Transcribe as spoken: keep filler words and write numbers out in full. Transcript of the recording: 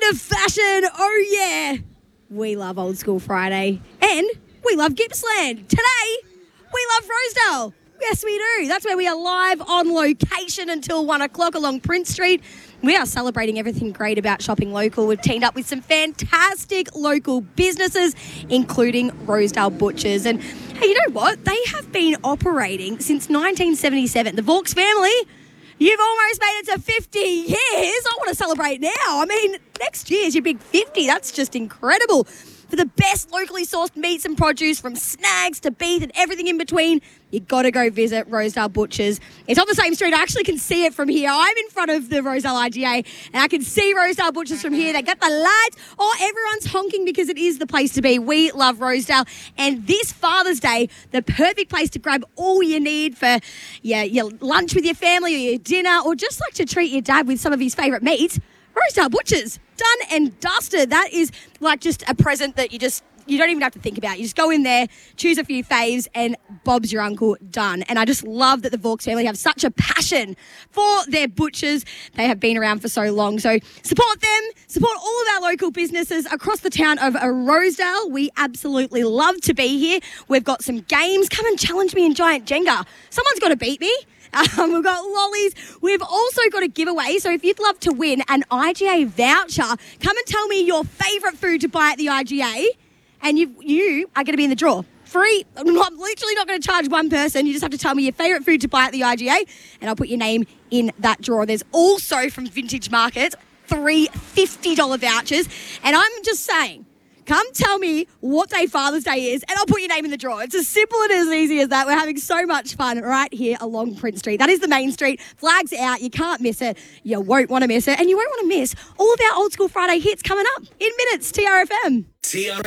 of fashion. Oh, yeah. We love Old School Friday. And we love Gippsland. Today, we love Rosedale. Yes, we do. That's where we are live on location until one o'clock along Prince Street. We are celebrating everything great about shopping local. We've teamed up with some fantastic local businesses, including Rosedale Butchers. And hey, you know what? They have been operating since nineteen seventy-seven. The Vaux family, you've almost made it to fifty years. I want to celebrate now. I mean, next year's your big fifty. That's just incredible. For the best locally sourced meats and produce, from snags to beef and everything in between, you got to go visit Rosedale Butchers. It's on the same street. I actually can see it from here. I'm in front of the Rosedale I G A, and I can see Rosedale Butchers from here. They got the lights. Oh, everyone's honking because it is the place to be. We love Rosedale. And this Father's Day, the perfect place to grab all you need for your, your lunch with your family or your dinner, or just like to treat your dad with some of his favourite meats. Rosedale Butchers, done and dusted. That is like just a present that you just, you don't even have to think about. You just go in there, choose a few faves, and Bob's your uncle, done. And I just love that the Vaux family have such a passion for their butchers. They have been around for so long. So support them, support all of our local businesses across the town of Rosedale. We absolutely love to be here. We've got some games. Come and challenge me in Giant Jenga. Someone's got to beat me. Um, we've got lollies. We've also got a giveaway. So if you'd love to win an I G A voucher, come and tell me your favourite food to buy at the I G A, and you you are going to be in the draw. Free. I'm literally not going to charge one person. You just have to tell me your favourite food to buy at the I G A, and I'll put your name in that draw. There's also from Vintage Markets three fifty dollars vouchers, and I'm just saying, come tell me what day Father's Day is, and I'll put your name in the draw. It's as simple and as easy as that. We're having so much fun right here along Prince Street. That is the main street. Flags out. You can't miss it. You won't want to miss it. And you won't want to miss all of our Old School Friday hits coming up in minutes. T R F M. T R F M.